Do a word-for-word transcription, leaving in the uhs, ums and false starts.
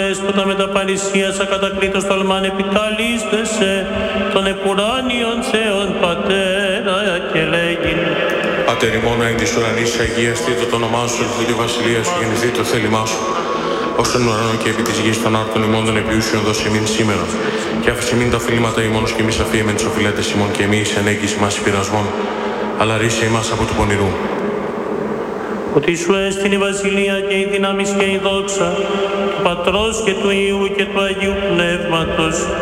δέσποτα με τα παρησίας ακατακρίτως τολμάν επικαλείσθεσαι των επουράνιων Θεών Πατέρα και λέγειν. Πατέρ ημών εν της ουρανής αγίαστήτω το όνομά σου, ελθεί τη βασιλεία σου, γεννηθεί το θέλημά σου. Ως τον ουρανό και επί της γης των άρτων ημών των επιούσιων δώσει ημίν σήμερα. Και άφησε ημίν τα οφειλήματα ημών και εμείς αφίεμεν τους οφειλέτες ημών και εμείς ενέγγιση μας υπηρασμών. Αλλά ρίσε ημάς από του πονηρού. Ότι σου έστειν η βασιλεία και η δύναμις και η δόξα του Πατρός και του Υιού και του Αγίου Πνεύματος